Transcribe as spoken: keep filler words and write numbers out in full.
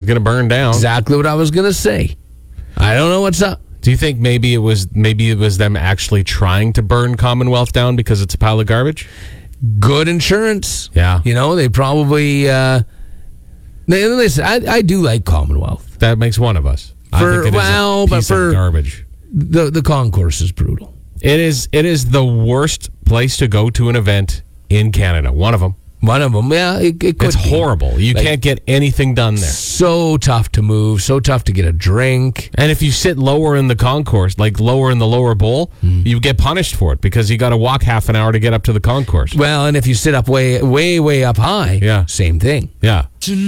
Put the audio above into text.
going to burn down. Exactly what I was going to say. I don't know what's up. Do you think maybe it was maybe it was them actually trying to burn Commonwealth down because it's a pile of garbage? Good insurance. Yeah. You know, they probably... Uh, they, listen, I, I do like Commonwealth. That makes one of us. For, I think it is well, a but piece for of garbage. The, the concourse is brutal. It is, it is the worst place to go to an event in Canada. One of them. One of them, yeah, it, it could It's be. horrible. You Like, can't get anything done there. So tough to move, so tough to get a drink. And if you sit lower in the concourse, like lower in the lower bowl, mm. you get punished for it because you got to walk half an hour to get up to the concourse. Well, and if you sit up way, way, way up high, yeah. same thing. Yeah.